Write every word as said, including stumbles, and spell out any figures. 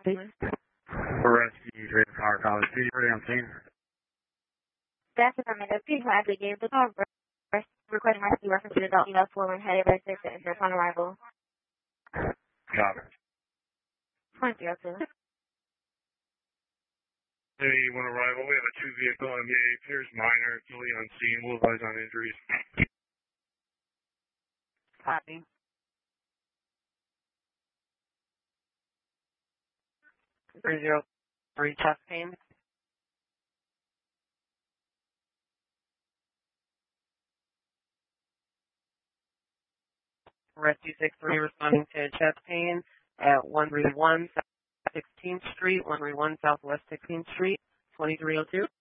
Rescue, Greater Power College. City, ready on scene. That's affirmative. Please gladly gave the call requesting rescue reference to the adult female forward headed registered to enter upon arrival. Copy. Point zero two. Hey, when arrival, we have a two vehicle M B A, appears minor, fully unseen, will advise on injuries. Copy. three zero three chest pain. Rescue six three responding to chest pain at one three one South sixteenth Street, one three one Southwest sixteenth Street, twenty-three oh two.